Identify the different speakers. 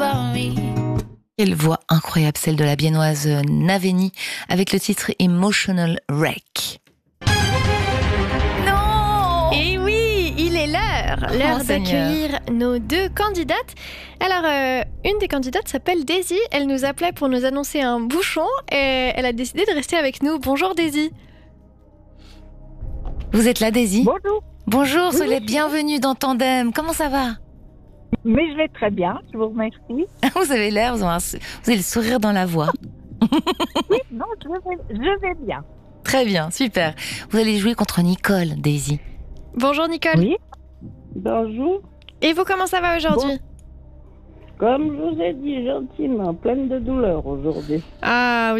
Speaker 1: about me.
Speaker 2: Quelle voix incroyable, celle de la biennoise Naveni, avec le titre Emotional Wreck. Non!
Speaker 3: Et oui, il est l'heure
Speaker 2: Seigneur.
Speaker 3: d'accueillir nos deux candidates. Alors, une des candidates s'appelle Daisy. Elle nous appelait pour nous annoncer un bouchon et elle a décidé de rester avec nous. Bonjour Daisy.
Speaker 2: Vous êtes là, Daisy?
Speaker 4: Bonjour,
Speaker 2: Bonjour,
Speaker 4: Oui,
Speaker 2: soyez
Speaker 4: oui.
Speaker 2: bienvenue dans Tandem. Comment ça va?
Speaker 4: mais je vais très bien, je vous remercie.
Speaker 2: Vous avez l'air, vous avez le sourire dans la voix.
Speaker 4: Oui, non, je vais bien.
Speaker 2: Très bien, super. Vous allez jouer contre Nicole, Daisy.
Speaker 3: Bonjour Nicole.
Speaker 4: Oui,
Speaker 5: Bonjour.
Speaker 3: Et vous, comment ça va aujourd'hui?
Speaker 5: Comme je vous ai dit gentiment, pleine de douleur aujourd'hui.
Speaker 3: Ah,